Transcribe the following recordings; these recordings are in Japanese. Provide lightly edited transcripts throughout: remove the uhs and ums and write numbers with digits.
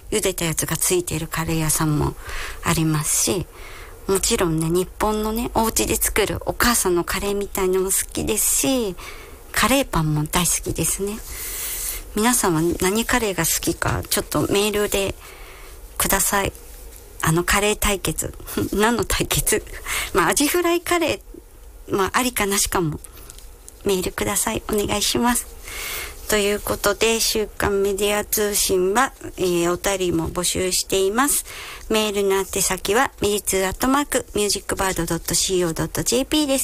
茹でたやつがついているカレー屋さんもありますし、もちろんね、日本のね、お家で作るお母さんのカレーみたいのも好きですし、カレーパンも大好きですね。皆さんは何カレーが好きか、ちょっとメールでください。カレー対決。何の対決アジフライカレー、ありかなしかもメールください。お願いします。ということで、週刊メディア通信は、お便りも募集しています。メールの宛先は、meditsu@musicbird.co.jp です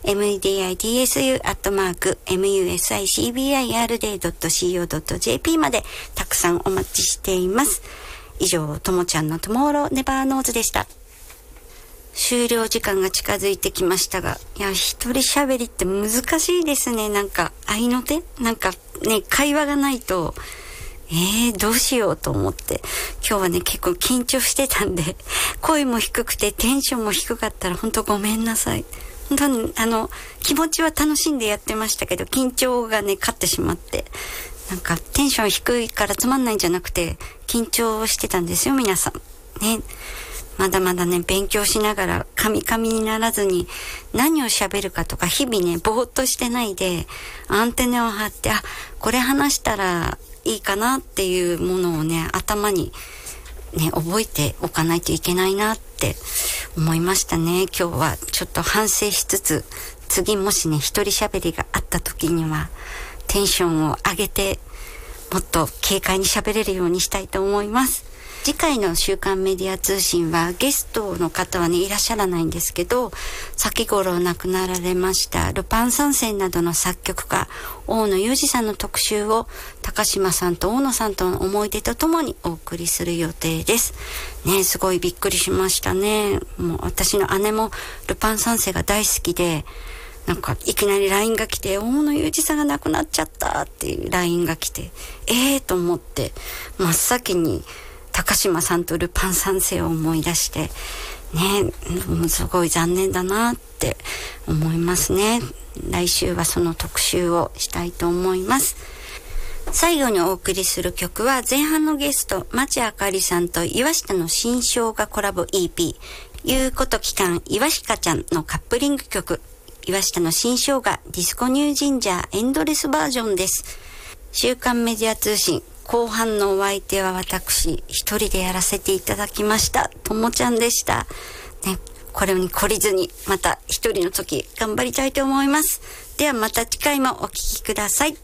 。meditsu@musicbird.co.jp までたくさんお待ちしています。以上、ともちゃんのトゥモローネバーノーズでした。終了時間が近づいてきましたが、一人喋りって難しいですね。合いの手会話がないと、どうしようと思って。今日はね、結構緊張してたんで、声も低くてテンションも低かったら本当ごめんなさい。本当に、気持ちは楽しんでやってましたけど、緊張がね、勝ってしまって。テンション低いからつまんないんじゃなくて、緊張してたんですよ、皆さん。ね。まだまだね、勉強しながら、カミカミにならずに、何を喋るかとか、日々ね、ぼーっとしてないで、アンテナを張って、これ話したらいいかなっていうものをね、頭にね、覚えておかないといけないなって思いましたね。今日はちょっと反省しつつ、次もしね、一人喋りがあった時には、テンションを上げて、もっと軽快に喋れるようにしたいと思います。次回の週刊メディア通信はゲストの方はね、いらっしゃらないんですけど、先頃亡くなられましたルパン三世などの作曲家、大野雄二さんの特集を高島さんと大野さんとの思い出とともにお送りする予定です。ね、すごいびっくりしましたね。もう私の姉もルパン三世が大好きで、いきなり LINE が来て、大野雄二さんが亡くなっちゃったっていう LINE が来て、と思って、真っ先に高島さんとルパン三世を思い出して、ね、すごい残念だなって思いますね。来週はその特集をしたいと思います。最後にお送りする曲は、前半のゲスト、町あかりさんと岩下の新生姜コラボ EP、ゆうこと期間岩下ちゃんのカップリング曲、岩下の新生姜ディスコニュージンジャーエンドレスバージョンです。週刊メディア通信後半のお相手は私一人でやらせていただきました。ともちゃんでした。ね、これに懲りずにまた一人の時頑張りたいと思います。ではまた次回もお聞きください。